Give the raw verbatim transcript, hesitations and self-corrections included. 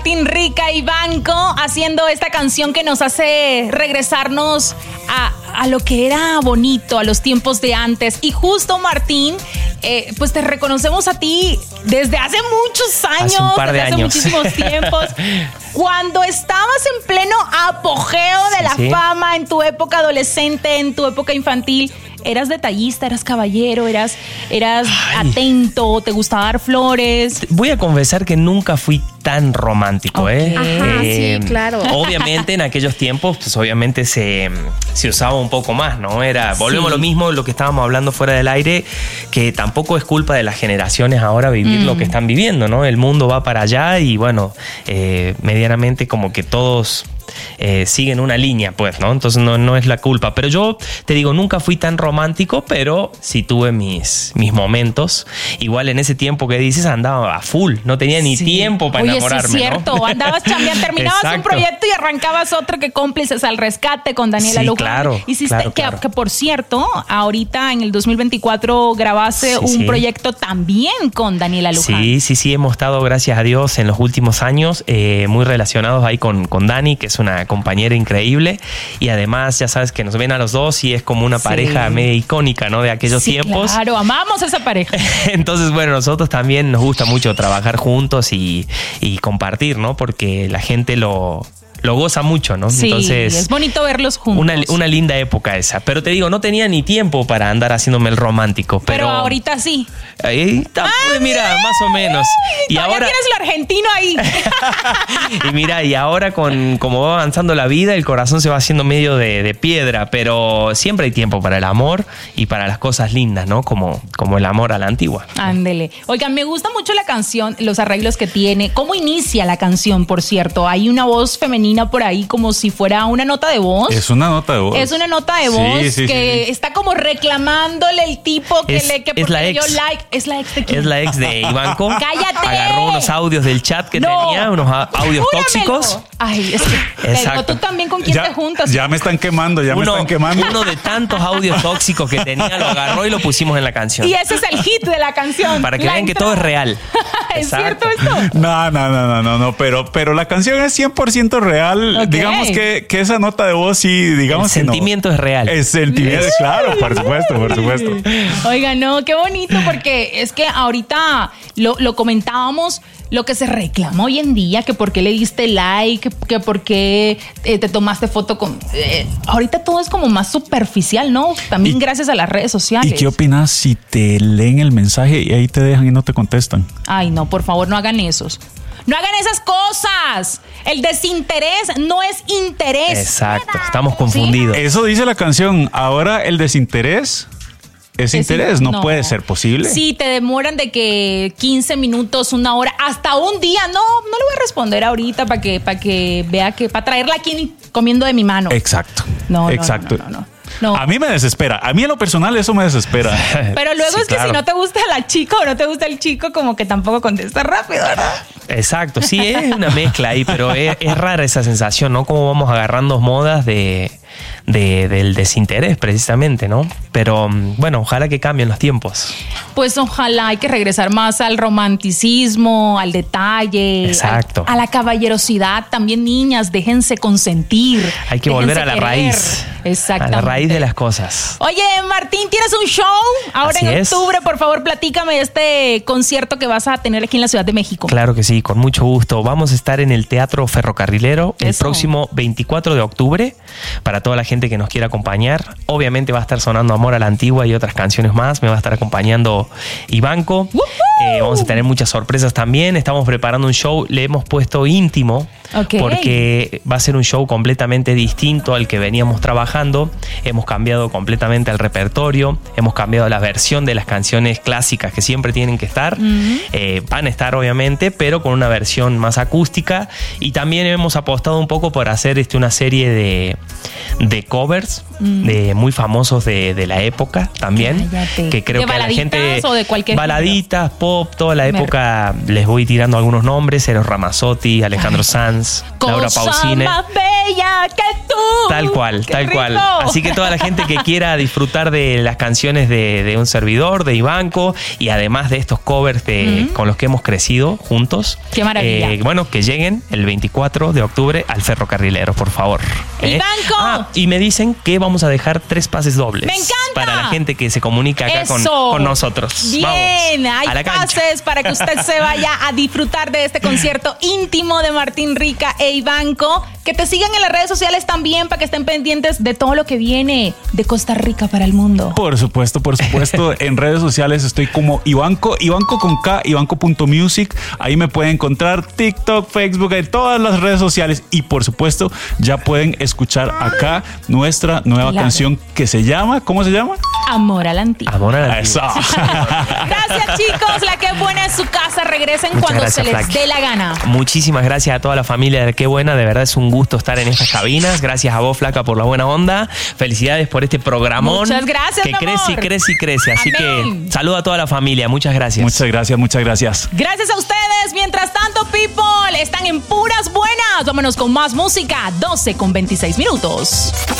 Martín Rica y Banco haciendo esta canción que nos hace regresarnos a, a lo que era bonito, a los tiempos de antes. Y justo, Martín, eh, pues te reconocemos a ti desde hace muchos años, hace un par de desde años. hace muchísimos tiempos. Cuando estabas en pleno apogeo de Sí, la sí. fama, en tu época adolescente, en tu época infantil, eras detallista, eras caballero, eras, eras Ay. atento, te gustaba dar flores. Voy a confesar que nunca fui tan romántico, Ok. ¿eh? Ajá, Eh, sí, claro. Obviamente en aquellos tiempos, pues obviamente se, se usaba un poco más, ¿no? Era, volvemos Sí. a lo mismo, lo que estábamos hablando fuera del aire, que tampoco es culpa de las generaciones ahora vivir Mm. lo que están viviendo, ¿no? El mundo va para allá y bueno, eh, medianamente como que todos... Eh, siguen una línea, pues, ¿no? Entonces no, no es la culpa. Pero yo te digo, nunca fui tan romántico, pero sí tuve mis, mis momentos. Igual en ese tiempo que dices andaba a full, no tenía ni Sí. tiempo para Oye, enamorarme, sí es cierto, ¿no? andabas chambeando, terminabas un Exacto. proyecto y arrancabas otro, que Cómplices al Rescate con Daniela Sí, Luján. claro, Hiciste, claro, que, claro. que por cierto, ahorita en el dos mil veinticuatro grabaste Sí, un sí. proyecto también con Daniela Luján. Sí, sí, sí, hemos estado, gracias a Dios, en los últimos años eh, muy relacionados ahí con, con Dani, que es una compañera increíble. Y además, ya sabes que nos ven a los dos y es como una Sí. pareja medio icónica, ¿no? De aquellos Sí, tiempos. claro, amamos a esa pareja. Entonces, bueno, nosotros también nos gusta mucho trabajar juntos y, y compartir, ¿no? Porque la gente lo, lo goza mucho, ¿no? Sí, Entonces, es bonito verlos juntos. una, una linda época esa. Pero te digo, no tenía ni tiempo para andar haciéndome el romántico. Pero, Pero ahorita sí. Ahí está, pues, mira, más o menos. Y Todavía ahora, tienes lo argentino ahí. y mira, y ahora con como va avanzando la vida, el corazón se va haciendo medio de, de piedra, pero siempre hay tiempo para el amor y para las cosas lindas, ¿no? Como, como el amor a la antigua. Ándele. Oigan, me gusta mucho la canción, los arreglos que tiene. ¿Cómo inicia la canción, por cierto? Hay una voz femenina por ahí como si fuera una nota de voz. Es una nota de voz. Es una nota de Sí, voz sí, sí, que sí. está como reclamándole el tipo que Es- le que es porque la le dio ex. like. Es la ex de quién? Es la ex de Ivanko. ¡Cállate! Agarró unos audios del chat que No. tenía, unos a- audios Júramelo. tóxicos. Ay, es que te digo, Exacto. tú también con quién Ya, te juntas. ya me están quemando, ya me Uno, están quemando. uno de tantos audios tóxicos que tenía lo agarró y lo pusimos en la canción. Y ese es el hit de la canción. Para que La vean que entrada. todo es real. ¿Es Exacto. cierto esto? No, no, no, no, no, no, pero, pero la canción es cien por ciento real. Ok. Digamos que, que esa nota de voz sí, digamos El que no. sentimiento es real. El sentimiento, claro, por supuesto, por supuesto. Oiga, no, qué bonito, porque es que ahorita lo, lo comentábamos, lo que se reclama hoy en día, que por qué le diste like, que por qué eh, te tomaste foto con... eh, ahorita todo es como más superficial, ¿no? También ¿Y- gracias a las redes sociales. ¿Y qué opinas si te leen el mensaje y ahí te dejan y no te contestan? Ay, no, por favor, no hagan esos. No hagan esas cosas. El desinterés no es interés. Exacto, estamos confundidos. Eso dice la canción. Ahora el desinterés es, Es interés. in- No, no. puede ser posible. Sí, te demoran de que quince minutos, una hora, hasta un día. No, no le voy a responder ahorita para que, para que vea que, para traerla aquí comiendo de mi mano. Exacto. No, no, Exacto. no, no, no, no. A mí me desespera. A mí en lo personal eso me desespera. Pero luego Sí, es que claro. si no te gusta la chica o no te gusta el chico, como que tampoco contestas rápido, ¿verdad? Exacto, sí, es una mezcla ahí, pero es, es rara esa sensación, ¿no? Como vamos agarrando modas de, de- del desinterés, precisamente, ¿no? Pero mm, bueno, ojalá que cambien los tiempos. Pues ojalá hay que regresar más al romanticismo, al detalle, Exacto. al- a la caballerosidad. También, niñas, déjense consentir. Hay que déjense volver a la querer. raíz. Exactamente. A la raíz de las cosas. Oye, Martín, ¿tienes un show ahora Así en es. octubre? Por favor, platícame de este concierto que vas a tener aquí en la Ciudad de México. Claro que sí, con mucho gusto. Vamos a estar en el Teatro Ferrocarrilero el Eso. próximo veinticuatro de octubre. Para toda la gente que nos quiera acompañar. Obviamente va a estar sonando Amor a la Antigua y otras canciones más. Me va a estar acompañando Ivanko. Eh, vamos a tener muchas sorpresas también. Estamos preparando un show. Le hemos puesto íntimo. Ok. Porque va a ser un show completamente distinto al que veníamos trabajando. Hemos cambiado completamente el repertorio. Hemos cambiado la versión de las canciones clásicas que siempre tienen que estar. Eh, van a estar obviamente, pero con una versión más acústica. Y también hemos apostado un poco por hacer este, una serie de, de covers de muy famosos de, de la época también. Cállate. Que creo ¿De que a la baladitas gente... o de cualquier baladitas, pop, toda la Me- época. Les voy tirando algunos nombres. Eros Ramazzotti, Alejandro Ay. Sanz, Laura Cosa Pausini. más bella bella que tú. Tal cual, ¡Qué tal rico! cual. Así que toda la gente que quiera disfrutar de las canciones de, de un servidor, de Ivanco, y además de estos covers de, uh-huh. con los que hemos crecido juntos. ¡Qué maravilla! Eh, bueno, que lleguen el veinticuatro de octubre al Ferrocarrilero, por favor. ¿eh? ¡Ivanco! Ah, y me dicen que vamos a dejar tres pases dobles. ¡Me encanta! Para la gente que se comunica acá con, con nosotros. Bien, vamos, hay pases para que usted se vaya a disfrutar de este concierto íntimo de Martín Rica e Ivanco. Que te sigan en las redes sociales también para que estén pendientes de todo lo que viene de Costa Rica para el mundo. Por supuesto, por supuesto. En redes sociales estoy como Ivanco, Ivanco con K, Ivanco punto music. Ahí me pueden encontrar TikTok, Facebook, en todas las redes sociales. Y por supuesto, ya pueden escuchar acá nuestra nueva claro. canción que se llama, ¿cómo se llama? Amor a la Antigua. Amor a la Eso. Gracias, chicos. La Que Buena es su casa. Regresen Muchas cuando gracias, se les Flaky. dé la gana. Muchísimas gracias a toda la familia de Qué Buena. De verdad es un gusto estar en estas cabinas. Gracias a vos, Flaca, por la buena onda. Felicidades por este programón. Muchas gracias, que crece amor. y crece y crece. Así Amén. que saludo a toda la familia. Muchas gracias. Muchas gracias, muchas gracias. Gracias a ustedes. Mientras tanto, people, están en puras buenas. Vámonos con más música. doce con veintiséis minutos.